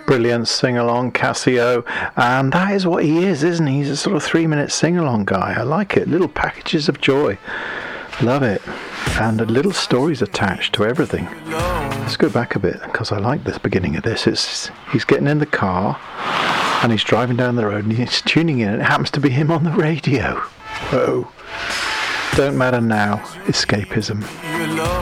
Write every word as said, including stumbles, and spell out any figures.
Brilliant sing-along, Casio. And that is what he is, isn't he? He's a sort of three-minute sing-along guy. I like it. Little packages of joy. Love it. And the little stories attached to everything. Let's go back a bit, because I like this beginning of this. It's he's getting in the car, and he's driving down the road, and he's tuning in, and it happens to be him on the radio. Oh. Don't matter now. Escapism.